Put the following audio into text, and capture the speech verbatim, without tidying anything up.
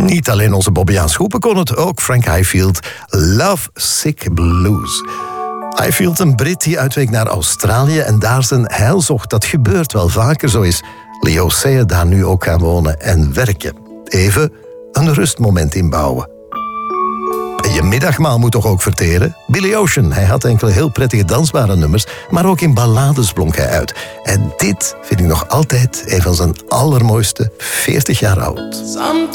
Niet alleen onze Bobbejaан Schoepen kon het, ook Frank Highfield. Love Sick Blues. Highfield, een Brit die uitweek naar Australië en daar zijn heil zocht. Dat gebeurt wel vaker, zo is Leo Sayer daar nu ook gaan wonen en werken. Even een rustmoment inbouwen. En je middagmaal moet toch ook verteren? Billy Ocean, hij had enkele heel prettige dansbare nummers, maar ook in ballades blonk hij uit. En dit vind ik nog altijd een van zijn allermooiste, veertig jaar oud.